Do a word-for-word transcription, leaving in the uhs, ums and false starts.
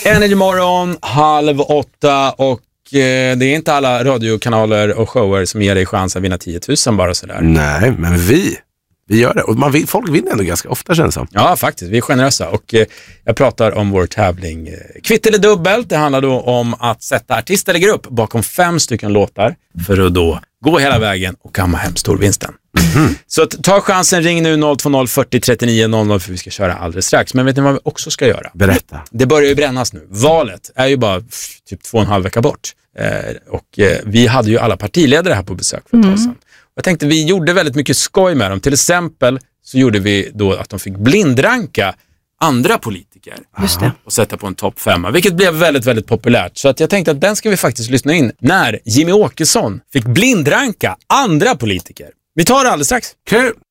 Energy morgon, halv åtta och eh, det är inte alla radiokanaler och shower som ger dig chans att vinna tio tusen bara sådär. Nej, men vi, vi gör det. Och man vill, folk vinner ändå ganska ofta, känns det. Ja, faktiskt. Vi är generösa och eh, jag pratar om vår tävling. Eh, kvitt eller dubbelt, det handlar då om att sätta artist eller grupp bakom fem stycken låtar för att då gå hela vägen och kamma hem storvinsten. Mm-hmm. Så att, ta chansen, ring nu noll två noll fyrtio trettionio noll noll för vi ska köra alldeles strax. Men vet ni vad vi också ska göra? Berätta. Det börjar ju brännas nu. Valet är ju bara pff, typ två och en halv vecka bort. Eh, och eh, vi hade ju alla partiledare här på besök för ett tag sedan. Mm. Jag tänkte vi gjorde väldigt mycket skoj med dem. Till exempel så gjorde vi då att de fick blindranka andra politiker. Just det. Och sätta på en topp femma, vilket blev väldigt, väldigt populärt. Så att jag tänkte att den ska vi faktiskt lyssna in när Jimmy Åkesson fick blindranka andra politiker. Vi tar det alldeles strax. Kul!